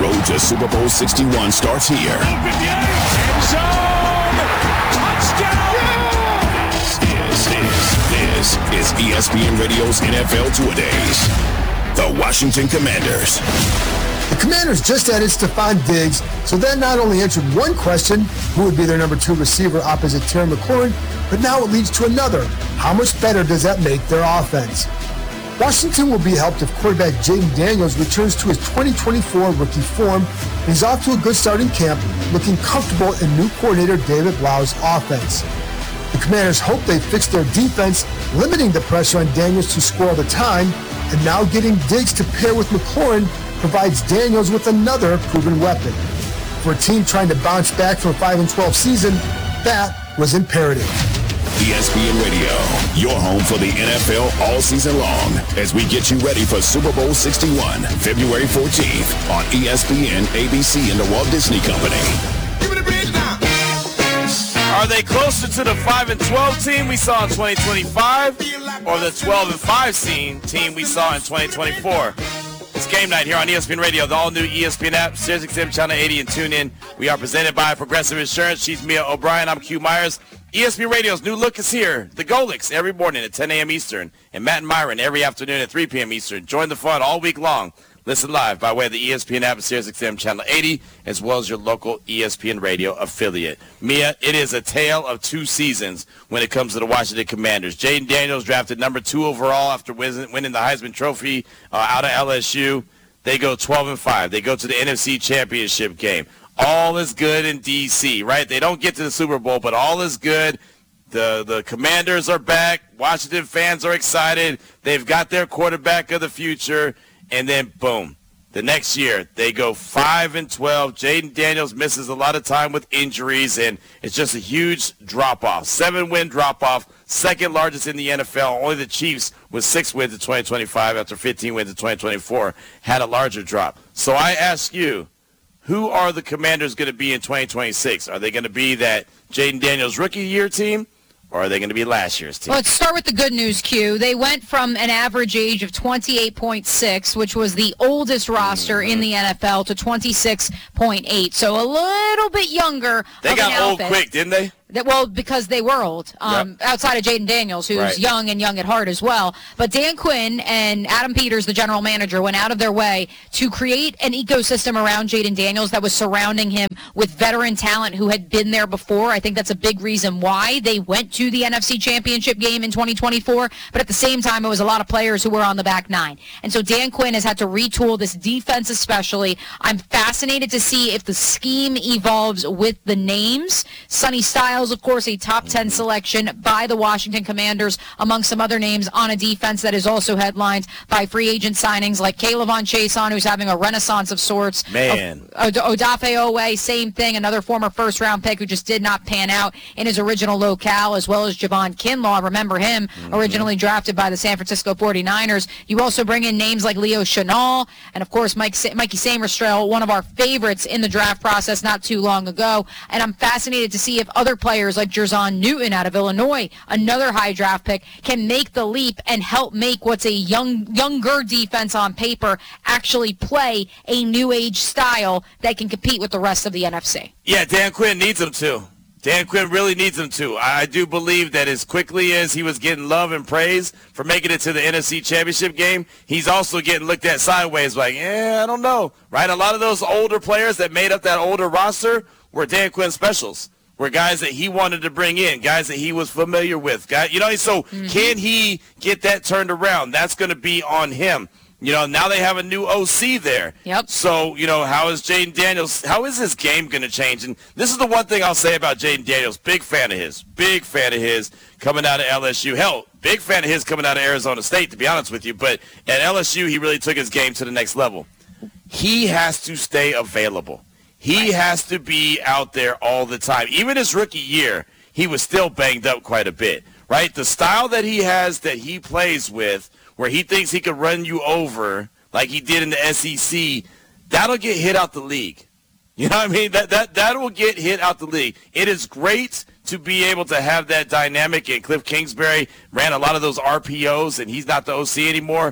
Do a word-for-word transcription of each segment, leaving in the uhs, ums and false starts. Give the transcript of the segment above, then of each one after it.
road to Super Bowl sixty-one starts here. Open the end zone! Touchdown! This is, this is E S P N Radio's N F L Two-A-Days. The Washington Commanders. The Commanders just added Stephon Diggs, so that not only answered one question, who would be their number two receiver opposite Terry McLaurin, but now it leads to another. How much better does that make their offense? Washington will be helped if quarterback Jayden Daniels returns to his twenty twenty-four rookie form, and he's off to a good start in camp, looking comfortable in new coordinator David Blau's offense. The Commanders hope they fix their defense, limiting the pressure on Daniels to score all the time, and now getting Diggs to pair with McLaurin provides Daniels with another proven weapon. For a team trying to bounce back from a five and twelve season, that was imperative. E S P N Radio, your home for the N F L all season long, as we get you ready for Super Bowl sixty-one, February fourteenth on E S P N, A B C, and the Walt Disney Company. Give me the bridge now. Are they closer to the five and twelve team we saw in twenty twenty-five or the twelve and five team we saw in twenty twenty-four? It's game night here on E S P N Radio, the all-new E S P N app, Sirius X M Channel eighty, and tune in. We are presented by Progressive Insurance. She's Mia O'Brien. I'm Q Myers. E S P N Radio's new look is here. The Golics every morning at ten a.m. Eastern, and Matt and Myron every afternoon at three p.m. Eastern. Join the fun all week long. Listen live by way of the E S P N app, Sirius X M Channel eighty, as well as your local E S P N Radio affiliate. Mia, it is a tale of two seasons when it comes to the Washington Commanders. Jayden Daniels drafted number two overall after winning the Heisman Trophy uh, out of L S U. They go twelve and five. They go to the N F C Championship game. All is good in D C, right? They don't get to the Super Bowl, but all is good. The the Commanders are back. Washington fans are excited. They've got their quarterback of the future. And then, boom, the next year they go five and twelve. Jayden Daniels misses a lot of time with injuries, and it's just a huge drop-off. Seven-win drop-off, second largest in the N F L. Only the Chiefs with six wins in twenty twenty-five after fifteen wins in twenty twenty-four had a larger drop. So I ask you, who are the Commanders going to be in twenty twenty-six? Are they going to be that Jayden Daniels rookie year team, or are they going to be last year's team? Well, let's start with the good news, Q. They went from an average age of twenty-eight point six, which was the oldest roster mm-hmm. in the N F L, to twenty-six point eight. So a little bit younger. They of got an old outfit. quick, didn't they? That, well, because they were old, um, yep. outside of Jayden Daniels, who's right. young and young at heart as well. But Dan Quinn and Adam Peters, the general manager, went out of their way to create an ecosystem around Jayden Daniels that was surrounding him with veteran talent who had been there before. I think that's a big reason why they went to the N F C Championship game in twenty twenty-four. But at the same time, it was a lot of players who were on the back nine. And so Dan Quinn has had to retool this defense especially. I'm fascinated to see if the scheme evolves with the names. Sonny Styles, of course, a top ten selection by the Washington Commanders, among some other names on a defense that is also headlined by free agent signings like Kayvon Chason, who's having a renaissance of sorts. Man. O- Odafe Owe, same thing, another former first-round pick who just did not pan out in his original locale, as well as Javon Kinlaw. Remember him, mm-hmm. originally drafted by the San Francisco forty-niners. You also bring in names like Leo Chenal, and, of course, Mike Sa- Mikey Samerstrell, one of our favorites in the draft process not too long ago. And I'm fascinated to see if other players like Jerzon Newton out of Illinois, another high draft pick, can make the leap and help make what's a young, younger defense on paper actually play a new age style that can compete with the rest of the N F C. Yeah, Dan Quinn needs them to. Dan Quinn really needs them to. I do believe that as quickly as he was getting love and praise for making it to the N F C Championship game, he's also getting looked at sideways like, yeah, I don't know, right? A lot of those older players that made up that older roster were Dan Quinn specials. Were guys that he wanted to bring in, guys that he was familiar with. Guy, you know, so mm-hmm. can he get that turned around? That's going to be on him. You know, now they have a new O C there. Yep. So, you know, how is Jayden Daniels, how is his game going to change? And this is the one thing I'll say about Jayden Daniels. Big fan of his. Big fan of his coming out of L S U. Hell, big fan of his coming out of Arizona State, to be honest with you. But at L S U, he really took his game to the next level. He has to stay available. He has to be out there all the time. Even his rookie year, he was still banged up quite a bit, right? The style that he has that he plays with, where he thinks he could run you over like he did in the S E C, that'll get hit out the league. You know what I mean? That that that will get hit out the league. It is great to be able to have that dynamic, and Cliff Kingsbury ran a lot of those R P Os, and he's not the O C anymore.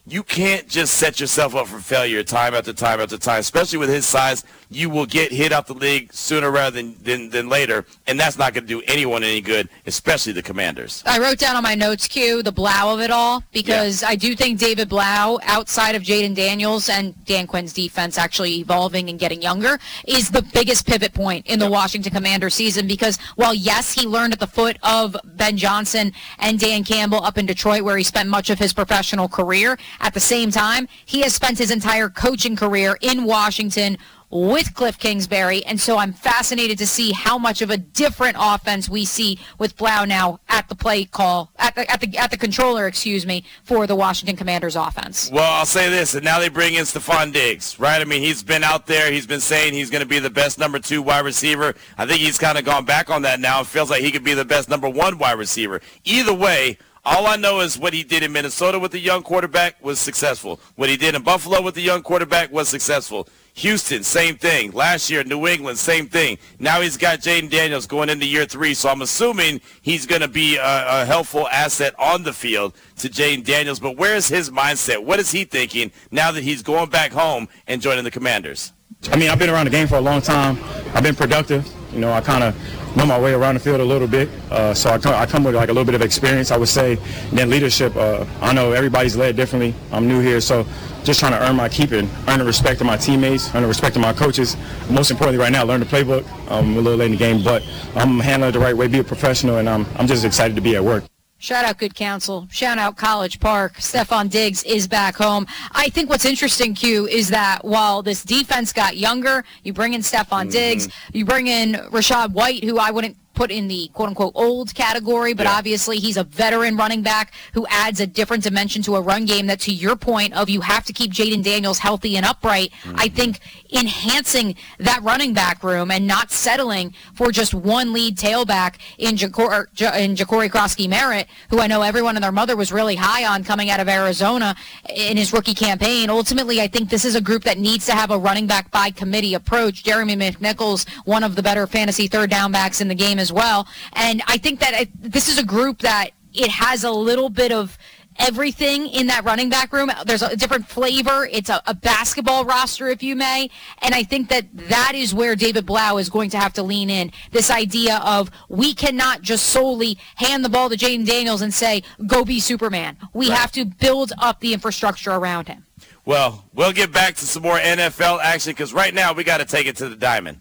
you can't just set yourself up for failure time after time after time, especially with his size. You will get hit out the league sooner rather than, than, than later, and that's not going to do anyone any good, especially the Commanders. I wrote down on my notes, Q, the Blau of it all, because yeah. I do think David Blau, outside of Jaden Daniels and Dan Quinn's defense actually evolving and getting younger, is the biggest pivot point in the yeah. Washington Commander season, because while, yes, he learned at the foot of Ben Johnson and Dan Campbell up in Detroit, where he spent much of his professional career, at the same time, he has spent his entire coaching career in Washington with Cliff Kingsbury, and so I'm fascinated to see how much of a different offense we see with Blau now at the play call, at the at the at the controller, excuse me, for the Washington Commanders offense. Well, I'll say this, and now they bring in Stephon Diggs, right? I mean, he's been out there, he's been saying he's going to be the best number two wide receiver. I think he's kind of gone back on that now. It feels like he could be the best number one wide receiver. Either way, all I know is what he did in Minnesota with the young quarterback was successful. What he did in Buffalo with the young quarterback was successful. Houston, same thing. Last year, New England, same thing. Now he's got Jaden Daniels going into year three, so I'm assuming he's going to be a, a helpful asset on the field to Jaden Daniels. But where is his mindset? What is he thinking now that he's going back home and joining the Commanders? I mean, I've been around the game for a long time. I've been productive. You know, I kind of know my way around the field a little bit. Uh, so I come, I come with like a little bit of experience, I would say. And then leadership, uh, I know everybody's led differently. I'm new here, so just trying to earn my keep and earn the respect of my teammates, earn the respect of my coaches. Most importantly right now, learn the playbook. I'm a little late in the game, but I'm handling it the right way, be a professional, and I'm, I'm just excited to be at work. Shout out Good Counsel. Shout out College Park. Stephon Diggs is back home. I think what's interesting, Q, is that while this defense got younger, you bring in Stephon mm-hmm. Diggs, you bring in Rachaad White, who I wouldn't put in the quote-unquote old category, but yeah. obviously he's a veteran running back who adds a different dimension to a run game that, to your point of you have to keep Jaden Daniels healthy and upright, mm-hmm. I think enhancing that running back room and not settling for just one lead tailback in Ja'Cory, in Ja'Cory Krosky-Merritt, who I know everyone and their mother was really high on coming out of Arizona in his rookie campaign. Ultimately, I think this is a group that needs to have a running back by committee approach. Jeremy McNichols, one of the better fantasy third down backs in the game as well. And I think that it, this is a group that it has a little bit of everything in that running back room. There's a different flavor. It's a, a basketball roster, if you may. And I think that that is where David Blau is going to have to lean in. This idea of we cannot just solely hand the ball to Jaden Daniels and say, go be Superman. We right. have to build up the infrastructure around him. Well, we'll get back to some more N F L action because right now we got to take it to the diamond.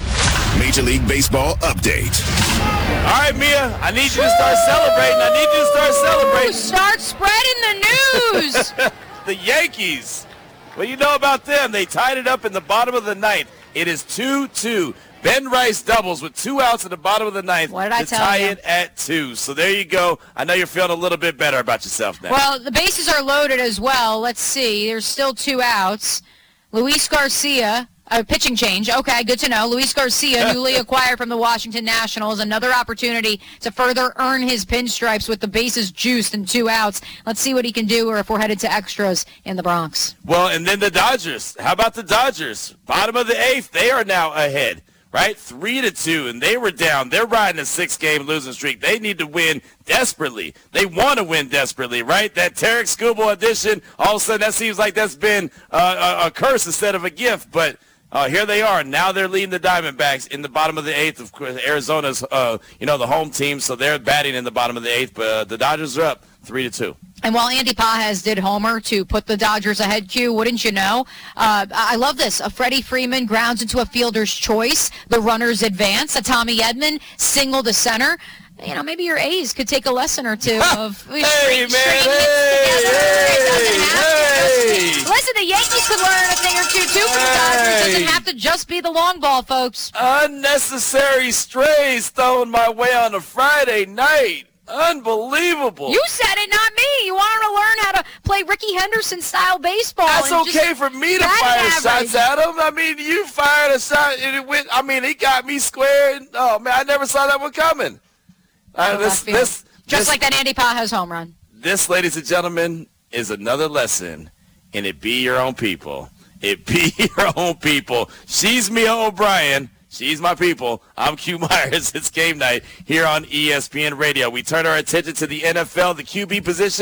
Major League Baseball update. All right, Mia, I need you to start celebrating. I need you to start celebrating. Start spreading the news. The Yankees. What do you know about them? They tied it up in the bottom of the ninth. It is two two. Ben Rice doubles with two outs at the bottom of the ninth what did I to tell tie you? it at two. So there you go. I know you're feeling a little bit better about yourself now. Well, the bases are loaded as well. Let's see. There's still two outs. Luis Garcia. A pitching change. Okay, good to know. Luis Garcia, newly acquired from the Washington Nationals, another opportunity to further earn his pinstripes with the bases juiced and two outs. Let's see what he can do or if we're headed to extras in the Bronx. Well, and then the Dodgers. How about the Dodgers? Bottom of the eighth, they are now ahead, right? Three to two, and they were down. They're riding a six-game losing streak. They need to win desperately. They want to win desperately, right? That Tarek Skubal addition, all of a sudden that seems like that's been uh, a, a curse instead of a gift, but Uh, here they are. Now they're leading the Diamondbacks in the bottom of the eighth. Of course, Arizona's, uh, you know, the home team, so they're batting in the bottom of the eighth. But uh, the Dodgers are up three to two. And while Andy Pajes did homer to put the Dodgers ahead, Q, wouldn't you know? Uh, I love this. A Freddie Freeman grounds into a fielder's choice. The runners advance. A Tommy Edman single to center. You know, maybe your A's could take a lesson or two of hey, straight, man, straight hey, together. Hey, it doesn't have hey. to. Listen, the Yankees could learn a thing or two, too, from the Dodgers. It doesn't have to just be the long ball, folks. Unnecessary strays thrown my way on a Friday night. Unbelievable. You said it, not me. You want to learn how to play Ricky Henderson-style baseball. That's okay for me to fire shots at him. I mean, you fired a shot, and it went, I mean, he got me square. And, oh, man, I never saw that one coming. Uh, this, this, Just this, like that Andy Pajes home run. This, ladies and gentlemen, is another lesson in it be your own people. It be your own people. She's Mia O'Brien. She's my people. I'm Q Myers. It's game night here on E S P N Radio. We turn our attention to the N F L, the Q B position.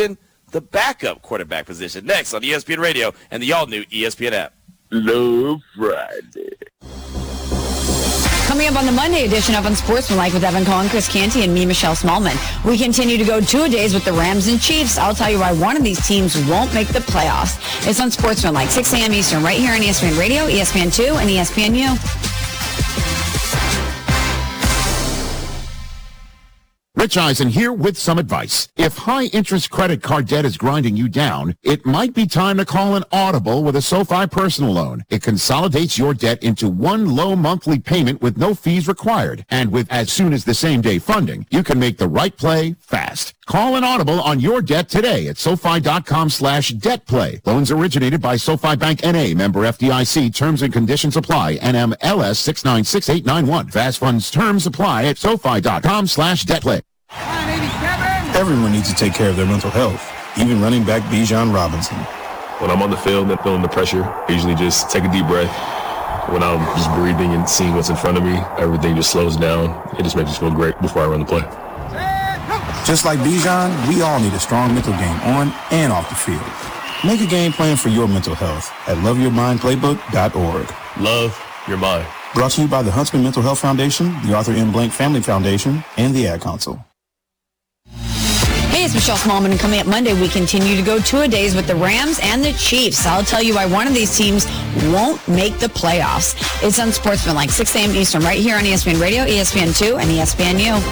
the backup quarterback position. Next on E S P N Radio and the all-new E S P N app. Love Friday. Coming up on the Monday edition of Unsportsmanlike with Evan Cohen, Chris Canty, and me, Michelle Smallman. We continue to go two-a-days with the Rams and Chiefs. I'll tell you why one of these teams won't make the playoffs. It's Unsportsmanlike, six a.m. Eastern, right here on E S P N Radio, E S P N two, and E S P N U. Rich Eisen here with some advice. If high-interest credit card debt is grinding you down, it might be time to call an Audible with a SoFi personal loan. It consolidates your debt into one low monthly payment with no fees required. And with as soon as the same-day funding, you can make the right play fast. Call an Audible on your debt today at SoFi.com slash debt play. Loans originated by SoFi Bank N A, member F D I C. Terms and conditions apply. N M L S six nine six eight nine one. Fast funds terms apply at SoFi.com slash debt play. Everyone needs to take care of their mental health, even running back Bijan Robinson. When I'm on the field and feeling the pressure, I usually just take a deep breath. When I'm just breathing and seeing what's in front of me, everything just slows down. It just makes me feel great before I run the play. Just like Bijan, we all need a strong mental game on and off the field. Make a game plan for your mental health at love your mind playbook dot org. Love your mind. Brought to you by the Huntsman Mental Health Foundation, the Arthur M. Blank Family Foundation, and the Ad Council. Hey, it's Michelle Smallman, and coming up Monday, we continue to go two-a-days with the Rams and the Chiefs. I'll tell you why one of these teams won't make the playoffs. It's Unsportsmanlike, six a.m. Eastern, right here on E S P N Radio, E S P N two, and E S P N U.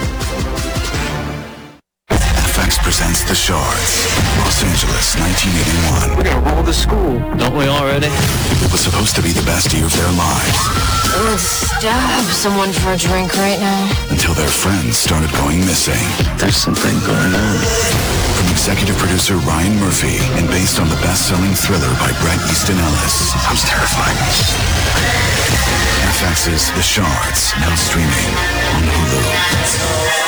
F X presents The Shards, Los Angeles, nineteen eighty-one. We're gonna roll the school, don't we already? It was supposed to be the best year of their lives. I would stab someone for a drink right now. Until their friends started going missing. There's something going on. From executive producer Ryan Murphy and based on the best-selling thriller by Bret Easton Ellis. Sounds terrifying. F X's The Shards, now streaming on Hulu.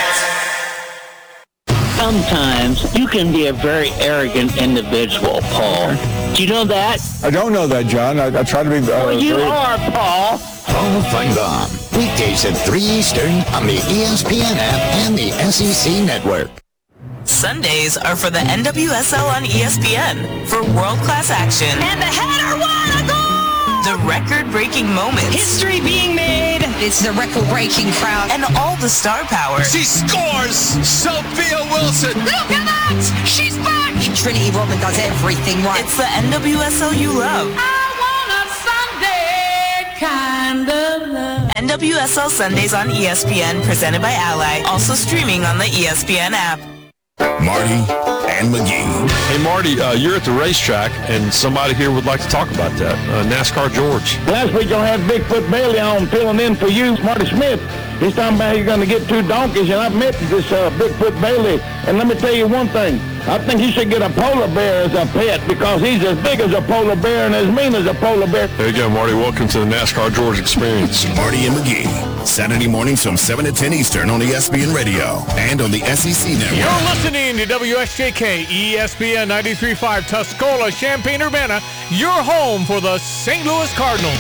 Sometimes you can be a very arrogant individual, Paul. Do you know that? I don't know that, John. I, I try to be... Uh, well, you very... are, Paul. Paul Van Gogh. Weekdays at three Eastern on the E S P N app and the S E C Network. Sundays are for the N W S L on E S P N for world-class action. And the header, what a goal! The record-breaking moments. History being made. It's the record-breaking crowd. And all the star power. She scores! Sophia Wilson! Look at that! She's back! Trinity Rodman does everything right. It's the N W S L you love. I want a Sunday kind of love. N W S L Sundays on E S P N, presented by Ally. Also streaming on the E S P N app. Marty and McGee. Hey, Marty, uh, you're at the racetrack, and somebody here would like to talk about that. Uh, NASCAR George. Last week I had Bigfoot Bailey on filling in for you, Marty Smith. He's talking about you're going to get two donkeys, and I've met this uh, Bigfoot Bailey. And let me tell you one thing. I think he should get a polar bear as a pet because he's as big as a polar bear and as mean as a polar bear. There you go, Marty. Welcome to the NASCAR George experience. Marty and McGee. Saturday mornings from seven to ten Eastern on E S P N Radio and on the S E C Network. You're listening to W S J K E S P N ninety-three point five Tuscola, Champaign-Urbana, your home for the Saint Louis Cardinals.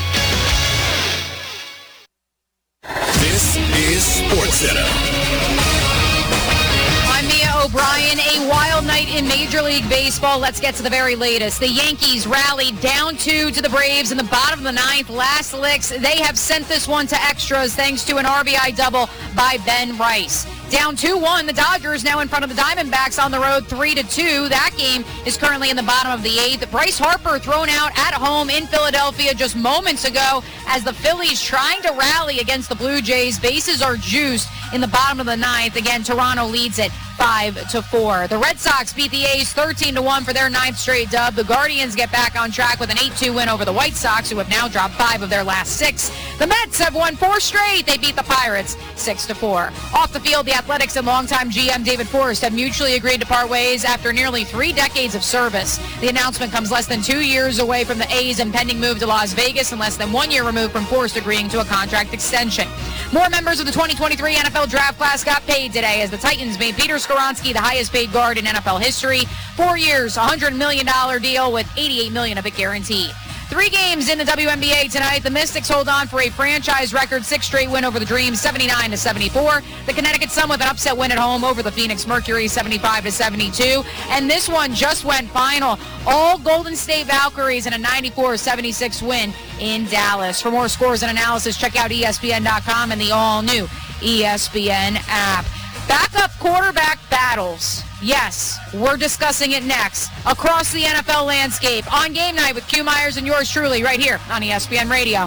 This is SportsCenter. I'm Mia O'Brien. A wild night in Major League Baseball. Let's get to the very latest. The Yankees rallied down two to the Braves in the bottom of the ninth. Last licks. They have sent this one to extras thanks to an R B I double by Ben Rice. Down two one, the Dodgers now in front of the Diamondbacks on the road three to two. That game is currently in the bottom of the eighth. Bryce Harper thrown out at home in Philadelphia just moments ago as the Phillies trying to rally against the Blue Jays. Bases are juiced in the bottom of the ninth. Again, Toronto leads it five to four. The Red Sox beat the A's thirteen to one for their ninth straight dub. The Guardians get back on track with an eight two win over the White Sox, who have now dropped five of their last six. The Mets have won four straight. They beat the Pirates six to four. Off the field, the Athletics and longtime G M David Forrest have mutually agreed to part ways after nearly three decades of service. The announcement comes less than two years away from the A's impending move to Las Vegas and less than one year removed from Forrest agreeing to a contract extension. More members of the twenty twenty-three N F L draft class got paid today as the Titans made Peter Skoronski the highest paid guard in N F L history. Four years, one hundred million dollars deal with eighty-eight million dollars of it guaranteed. Three games in the W N B A tonight. The Mystics hold on for a franchise record six straight win over the Dreams, seventy-nine to seventy-four. The Connecticut Sun with an upset win at home over the Phoenix Mercury, seventy-five to seventy-two. And this one just went final. All Golden State Valkyries in a ninety-four seventy-six win in Dallas. For more scores and analysis, check out E S P N dot com and the all-new E S P N app. Backup quarterback battles. Yes, we're discussing it next across the N F L landscape on Game Night with Q Myers and yours truly right here on E S P N Radio.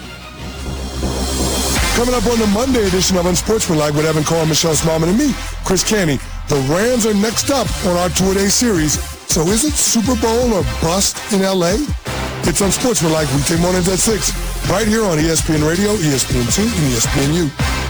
Coming up on the Monday edition of Unsportsmanlike with Evan Carr, Michelle Smallman, and me, Chris Canty. The Rams are next up on our two-a-day series. So is it Super Bowl or bust in L A? It's Unsportsmanlike weekday mornings at six, right here on E S P N Radio, E S P N two, and E S P N U.